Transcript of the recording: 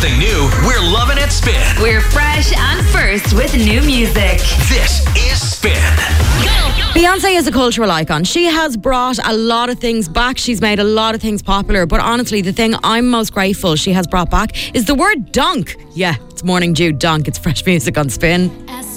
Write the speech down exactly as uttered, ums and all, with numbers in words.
something new, we're loving it Spin. We're fresh and first with new music. This is Spin. Beyonce is a cultural icon. She has brought a lot of things back. She's made a lot of things popular. But honestly, the thing I'm most grateful she has brought back is the word dunk. Yeah, it's Morning Dew dunk. It's fresh music on Spin.